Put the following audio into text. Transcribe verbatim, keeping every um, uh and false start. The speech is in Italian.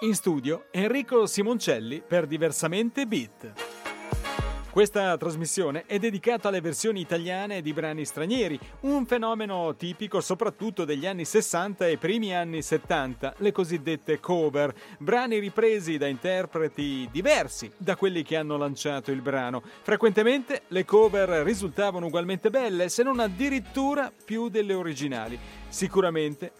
In studio Enrico Simoncelli per Diversamente Beat. Questa trasmissione è dedicata alle versioni italiane di brani stranieri, un fenomeno tipico soprattutto degli anni sessanta e primi anni settanta, le cosiddette cover, brani ripresi da interpreti diversi da quelli che hanno lanciato il brano. Frequentemente le cover risultavano ugualmente belle, se non addirittura più delle originali. Sicuramente